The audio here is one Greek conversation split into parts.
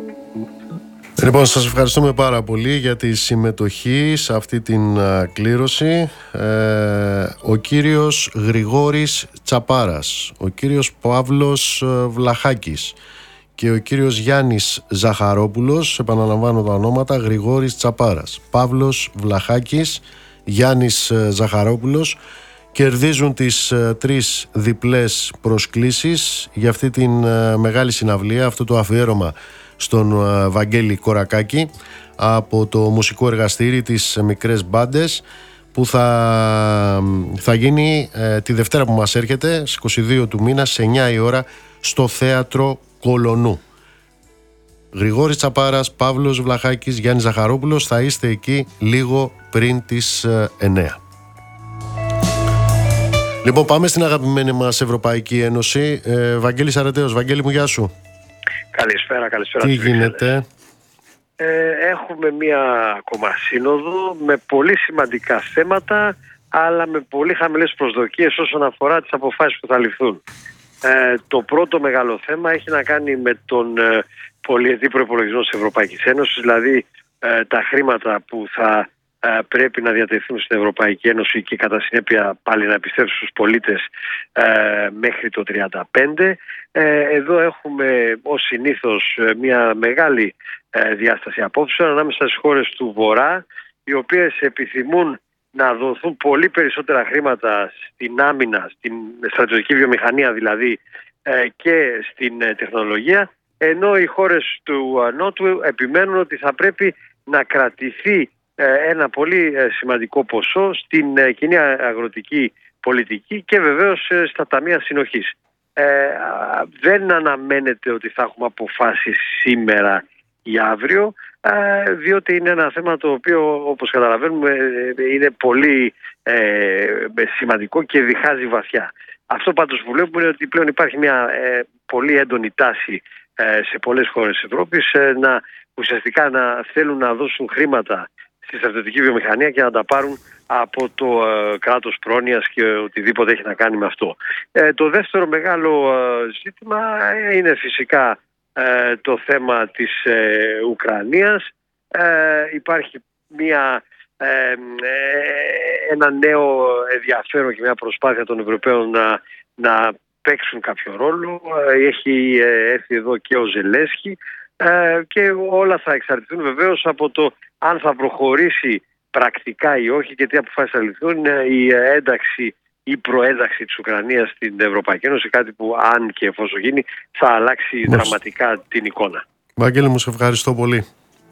Λοιπόν, σας ευχαριστούμε πάρα πολύ για τη συμμετοχή σε αυτή την κλήρωση. Ο κύριος Γρηγόρης Τσαπάρας, ο κύριος Παύλος Βλαχάκης και ο κύριος Γιάννης Ζαχαρόπουλος, επαναλαμβάνω τα ονόματα, Γρηγόρης Τσαπάρας, Παύλος Βλαχάκης, Γιάννης Ζαχαρόπουλος, κερδίζουν τις 3 διπλές προσκλήσεις για αυτή την μεγάλη συναυλία, αυτό το αφιέρωμα στον Βαγγέλη Κορακάκη από το μουσικό εργαστήρι της Μικρές Μπάντες, που θα γίνει τη Δευτέρα που μας έρχεται, στις 22 του μήνα, σε 9 η ώρα, στο Θέατρο Κολονού. Γρηγόρης Τσαπάρας, Παύλος Βλαχάκης, Γιάννης Ζαχαρόπουλος, θα είστε εκεί λίγο πριν τις 9. Λοιπόν, πάμε στην αγαπημένη μας Ευρωπαϊκή Ένωση. Βαγγέλης Αρετέος. Βαγγέλη μου, γεια σου. Καλησπέρα. Τι γίνεται? Έχουμε μία ακόμα σύνοδο με πολύ σημαντικά θέματα, αλλά με πολύ χαμηλές προσδοκίες όσον αφορά τις αποφάσεις που θα ληφθούν. Το πρώτο μεγάλο θέμα έχει να κάνει με τον πολυετή προϋπολογισμό της Ευρωπαϊκής Ένωσης, δηλαδή τα χρήματα που θα πρέπει να διατεθούν στην Ευρωπαϊκή Ένωση και κατά συνέπεια πάλι να επιστρέψουν στους πολίτες μέχρι το 35. Εδώ έχουμε ως συνήθως μια μεγάλη διάσταση απόψεων ανάμεσα στις χώρες του Βορρά, οι οποίες επιθυμούν να δοθούν πολύ περισσότερα χρήματα στην άμυνα, στην στρατιωτική βιομηχανία δηλαδή, και στην τεχνολογία, ενώ οι χώρες του Νότου επιμένουν ότι θα πρέπει να κρατηθεί ένα πολύ σημαντικό ποσό στην κοινή αγροτική πολιτική και βεβαίως στα ταμεία συνοχής. Δεν αναμένεται ότι θα έχουμε αποφάσεις σήμερα ή αύριο, διότι είναι ένα θέμα το οποίο, όπως καταλαβαίνουμε, είναι πολύ σημαντικό και διχάζει βαθιά. Αυτό πάντως που βλέπουμε είναι ότι πλέον υπάρχει μια πολύ έντονη τάση σε πολλές χώρες της Ευρώπης ουσιαστικά να θέλουν να δώσουν χρήματα στη στρατιωτική βιομηχανία και να τα πάρουν από το κράτος πρόνοιας και οτιδήποτε έχει να κάνει με αυτό. Το δεύτερο μεγάλο ζήτημα είναι φυσικά το θέμα της Ουκρανίας. Υπάρχει ένα νέο ενδιαφέρον και μια προσπάθεια των Ευρωπαίων να παίξουν κάποιο ρόλο. Έχει έρθει εδώ και ο Ζελένσκι και όλα θα εξαρτηθούν βεβαίως από το αν θα προχωρήσει πρακτικά ή όχι και τι αποφάσεις θα ληφθούν η ένταξη ή προένταξη της Ουκρανίας στην Ευρωπαϊκή Ένωση, κάτι που αν και εφόσον γίνει θα αλλάξει δραματικά την εικόνα. Βαγγέλη μου, σε ευχαριστώ πολύ.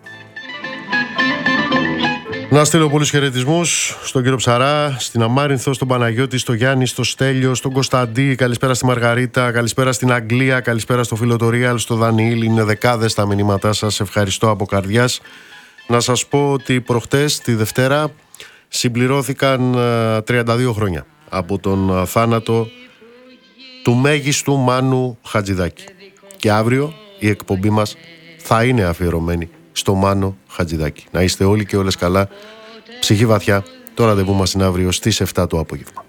Να στείλω πολλούς χαιρετισμούς στον κύριο Ψαρά, στην Αμάρινθο, στον Παναγιώτη, στον Γιάννη, στο Στέλιο, στον Κωνσταντή. Καλησπέρα στη Μαργαρίτα, καλησπέρα στην Αγγλία, καλησπέρα στο φίλο το Ρίαλ, στο Δανιήλ. Είναι δεκάδες τα μηνύματά σας. Ευχαριστώ από καρδιάς. Να σας πω ότι προχτές, τη Δευτέρα, συμπληρώθηκαν 32 χρόνια από τον θάνατο του μέγιστου Μάνου Χατζηδάκη. Και αύριο η εκπομπή μας θα είναι αφιερωμένη στο Μάνο Χατζηδάκη. Να είστε όλοι και όλες καλά. Ψυχή βαθιά. Το ραντεβού μας είναι αύριο στις 7 το απόγευμα.